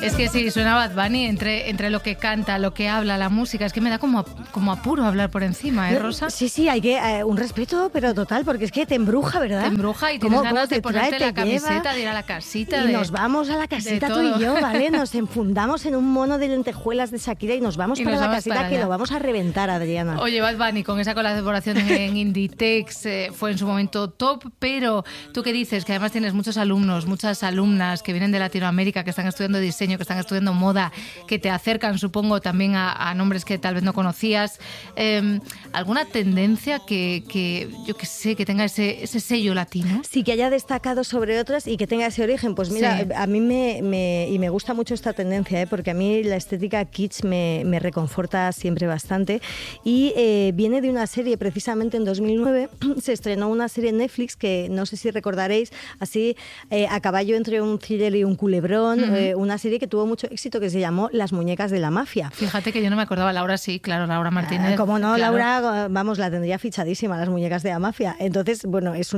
Es que sí, suena Bad Bunny entre lo que canta, lo que habla, la música. Es que me da como apuro hablar por encima, ¿eh, Rosa? Sí, hay que un respeto, pero total, porque es que te embruja, ¿verdad? Te embruja y tienes ganas de ponerte la camiseta, de ir a la casita. Y nos vamos a la casita tú y yo, ¿vale? Nos enfundamos en un mono de lentejuelas de Shakira y nos vamos para la casita que lo vamos a reventar, Adriana. Oye, Bad Bunny con esa colaboración en Inditex fue en su momento top, pero tú qué dices, que además tienes muchos alumnos, muchas alumnas que vienen de Latinoamérica, que están estudiando diseño, que están estudiando moda, que te acercan, supongo, también a nombres que tal vez no conocías. ¿Alguna tendencia que yo qué sé, que tenga ese sello latino? Sí, que haya destacado sobre otras y que tenga ese origen. Pues mira, sí. A mí me gusta mucho esta tendencia, porque a mí la estética kitsch me reconforta siempre bastante. Y viene de una serie, precisamente en 2009, se estrenó una serie en Netflix que no sé si recordaréis, así a caballo entre un thriller y un culebrón, una serie que tuvo mucho éxito que se llamó Las muñecas de la mafia. Fíjate que yo no me acordaba. Laura sí, claro, Laura Martínez. Como no, claro. Laura, vamos, la tendría fichadísima, Las muñecas de la mafia. Entonces, bueno, es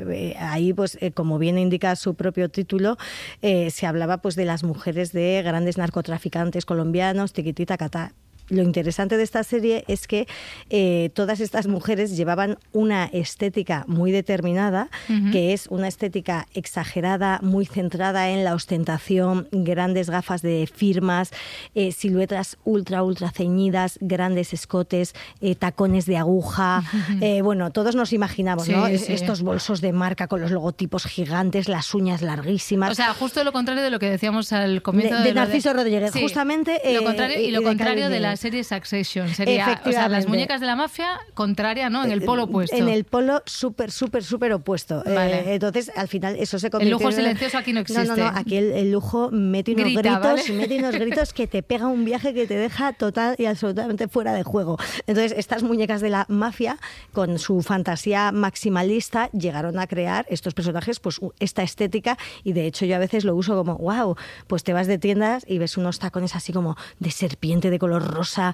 ahí, pues, como bien indica su propio título, se hablaba pues de las mujeres de grandes narcotraficantes colombianos, tiquitita, catá. Lo interesante de esta serie es que todas estas mujeres llevaban una estética muy determinada, que es una estética exagerada, muy centrada en la ostentación, grandes gafas de firmas, siluetas ultra ceñidas, grandes escotes, tacones de aguja. Bueno, todos nos imaginamos, ¿no? Sí. Estos bolsos de marca con los logotipos gigantes, las uñas larguísimas. O sea, justo lo contrario de lo que decíamos al comienzo de Narciso Rodríguez. Sí, justamente. Lo contrario, y lo contrario de la serie Succession sería, o sea, Las muñecas de la mafia contraria, ¿no? En el polo opuesto. En el polo súper opuesto. Vale. Entonces, al final, eso se convierte. El lujo silencioso aquí no existe. No, aquí el lujo mete unos gritos que te pega un viaje que te deja total y absolutamente fuera de juego. Entonces, estas muñecas de la mafia, con su fantasía maximalista, llegaron a crear estos personajes, pues esta estética, y de hecho yo a veces lo uso como, wow, pues te vas de tiendas y ves unos tacones así como de serpiente de color rosa,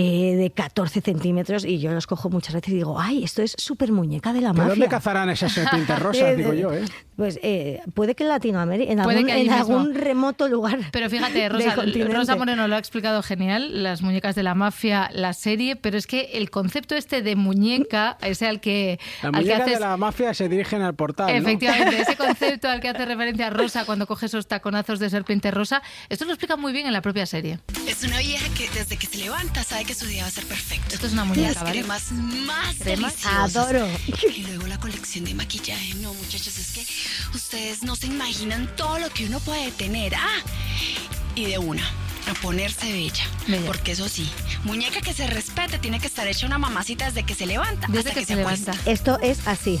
de 14 centímetros, y yo los cojo muchas veces y digo, ay, esto es súper muñeca de la mafia. ¿Dónde cazarán esas serpientes rosas, digo yo, eh? Pues puede que en Latinoamérica, en algún remoto lugar. Pero fíjate, Rosa Moreno lo ha explicado genial, Las muñecas de la mafia, la serie, pero es que el concepto este de muñeca, ese al que... Las muñecas de la mafia se dirigen al portal, efectivamente, ¿no? Ese concepto al que hace referencia Rosa cuando coge esos taconazos de serpiente rosa, esto lo explica muy bien en la propia serie. Es una vieja que desde que se levanta sabe que su día va a ser perfecto. Esto es una muñeca, las ¿vale? Cremas más deliciosas. Adoro. Y luego la colección de maquillaje. No, muchachos, es que ustedes no se imaginan todo lo que uno puede tener. Y de una, a ponerse bella. Porque eso sí, muñeca que se respete tiene que estar hecha una mamacita desde que se levanta. Desde que se levanta. Esto es así.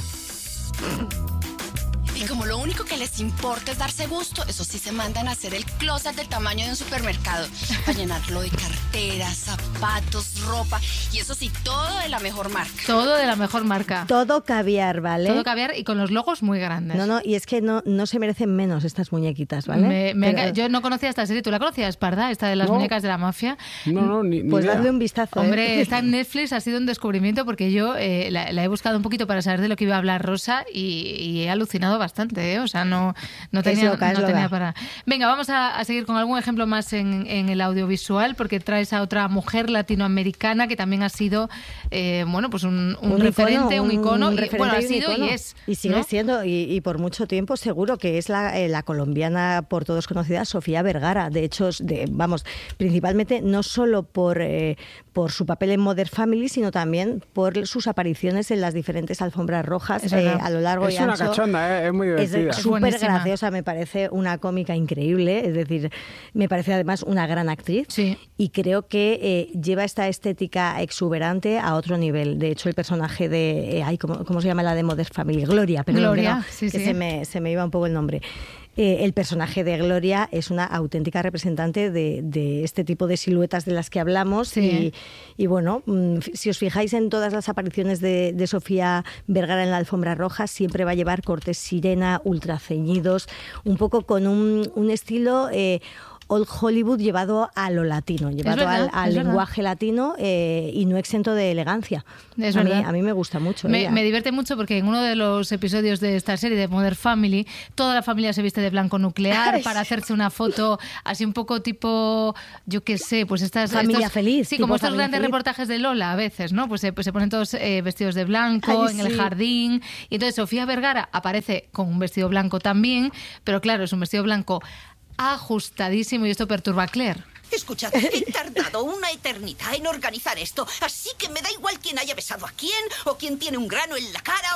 Y como lo único que les importa es darse gusto, eso sí se mandan a hacer el closet del tamaño de un supermercado, para llenarlo de carteras, zapatos, ropa, y eso sí, todo de la mejor marca. Todo de la mejor marca. Todo caviar, ¿vale? Todo caviar y con los logos muy grandes. No, y es que no se merecen menos estas muñequitas, ¿vale? Yo no conocía esta serie. ¿Tú la conocías, Parda? Esta de las muñecas de la mafia. No, ni pues idea. dadle un vistazo. Hombre, está en Netflix, ha sido un descubrimiento porque yo la he buscado un poquito para saber de lo que iba a hablar Rosa y he alucinado bastante, o sea, no tenía para... Venga, vamos a seguir con algún ejemplo más en el audiovisual, porque traes a otra mujer latinoamericana que también ha sido, pues un referente, un icono. Bueno, ha sido y es. Y sigue siendo, y por mucho tiempo seguro, que es la colombiana por todos conocida, Sofía Vergara. De hecho, principalmente no solo por su papel en Modern Family, sino también por sus apariciones en las diferentes alfombras rojas a lo largo y ancho. Es una cachonda, es muy divertida. Es súper graciosa, me parece una cómica increíble, es decir, me parece además una gran actriz, sí. Y creo que lleva esta estética exuberante a otro nivel. De hecho, el personaje de... ¿cómo se llama la de Modern Family? Gloria, sí. Se me iba un poco el nombre. El personaje de Gloria es una auténtica representante de este tipo de siluetas de las que hablamos, sí. y bueno, si os fijáis en todas las apariciones de Sofía Vergara en la alfombra roja, siempre va a llevar cortes sirena, ultra ceñidos, un poco con un estilo old Hollywood llevado a lo latino, llevado al lenguaje latino y no exento de elegancia. A mí me gusta mucho. Me divierte mucho porque en uno de los episodios de esta serie de Modern Family, toda la familia se viste de blanco nuclear para hacerse una foto así un poco tipo, yo qué sé, pues familia feliz. Sí, como estos grandes reportajes de Lola a veces, ¿no? Pues se ponen todos vestidos de blanco en el jardín. Y entonces Sofía Vergara aparece con un vestido blanco también, pero claro, es un vestido blanco ajustadísimo y esto perturba a Claire. Escuchad, he tardado una eternidad en organizar esto, así que me da igual quién haya besado a quién o quién tiene un grano en la cara